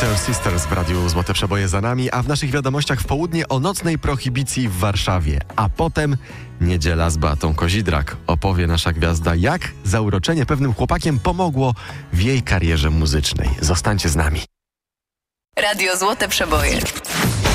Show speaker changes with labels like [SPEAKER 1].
[SPEAKER 1] Pointer Sisters w radiu Złote Przeboje za nami, a w naszych wiadomościach w południe o nocnej prohibicji w Warszawie, a potem niedziela z Beatą Kozidrak. Opowie nasza gwiazda, jak zauroczenie pewnym chłopakiem pomogło w jej karierze muzycznej. Zostańcie z nami.
[SPEAKER 2] Radio Złote Przeboje.